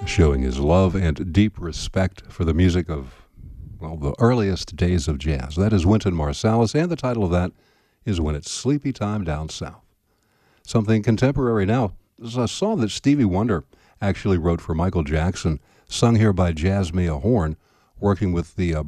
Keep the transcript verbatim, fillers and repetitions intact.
showing his love and deep respect for the music of, well, the earliest days of jazz. That is Wynton Marsalis, and the title of that is When It's Sleepy Time Down South. Something contemporary now. This is a song that Stevie Wonder actually wrote for Michael Jackson, sung here by Jazzmeia Horn, working with the uh,